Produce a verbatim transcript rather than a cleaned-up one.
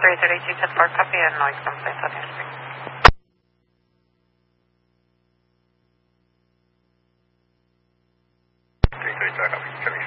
three thirty-two ten four, copy and noise complaint on your speaker. three thirty-two, copy.